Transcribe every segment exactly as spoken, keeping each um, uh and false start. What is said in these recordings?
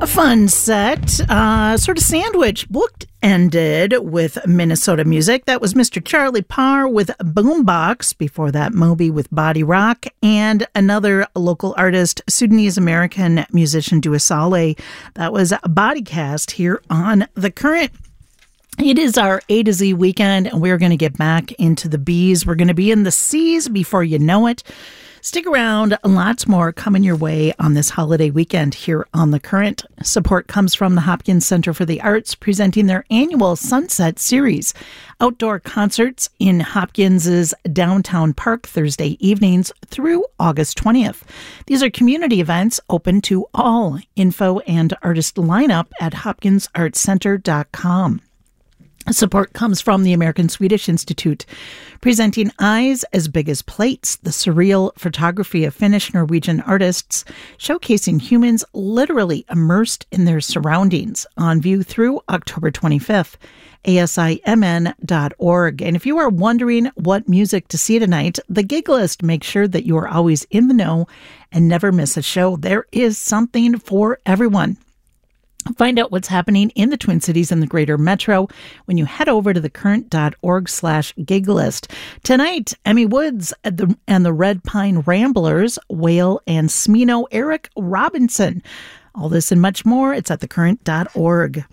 A fun set, uh, sort of sandwich, booked ended with Minnesota music. That was Mister Charlie Parr with Boombox. Before that, Moby with Body Rock. And another local artist, Sudanese-American musician Duasale. That was Bodycast here on The Current. It is our A to Z weekend, and we're going to get back into the B's. We're going to be in the C's before you know it. Stick around, lots more coming your way on this holiday weekend here on The Current. Support comes from the Hopkins Center for the Arts, presenting their annual Sunset Series. Outdoor concerts in Hopkins's downtown park Thursday evenings through August twentieth. These are community events open to all. Info and artist lineup at hopkins arts center dot com. Support comes from the American Swedish Institute, presenting Eyes as Big as Plates, the surreal photography of Finnish Norwegian artists, showcasing humans literally immersed in their surroundings, on view through October twenty-fifth. A S I M N dot org. And if you are wondering what music to see tonight, the Gig List makes sure that you are always in the know and never miss a show. There is something for everyone. Find out what's happening in the Twin Cities and the greater metro when you head over to thecurrent.org slash gig list. Tonight, Emmy Woods and the, and the Red Pine Ramblers, Whale and Smino, Eric Robinson. All this and much more, it's at thecurrent dot org.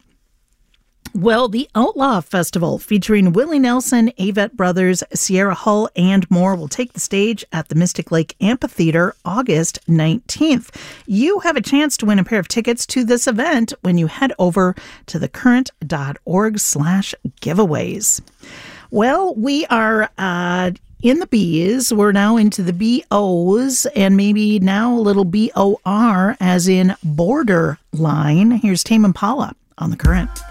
Well, the Outlaw Festival, featuring Willie Nelson, Avett Brothers, Sierra Hull, and more, will take the stage at the Mystic Lake Amphitheater August nineteenth. You have a chance to win a pair of tickets to this event when you head over to thecurrent.org slash giveaways. Well, we are uh, in the B's. We're now into the B O's, and maybe now a little B O R, as in borderline. Here's Tame Impala on The Current.